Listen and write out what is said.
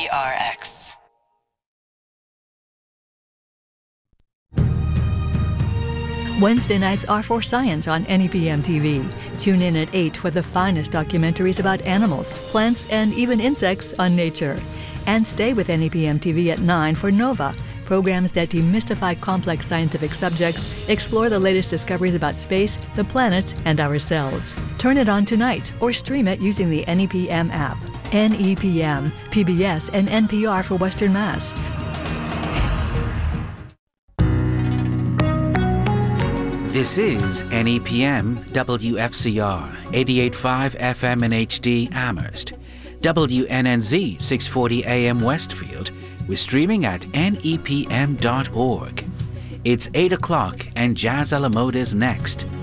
KPRX. Wednesday nights are for science on NEPM TV. Tune in at 8 for the finest documentaries about animals, plants, and even insects on nature. And stay with NEPM TV at 9 for Nova, programs that demystify complex scientific subjects, explore the latest discoveries about space, the planet, and ourselves. Turn it on tonight or stream it using the NEPM app. NEPM, PBS, and NPR for Western Mass. This is NEPM WFCR 88.5 FM in HD Amherst, WNNZ 640 AM Westfield. We're streaming at nepm.org. It's 8 o'clock and Jazz a la Mode is next.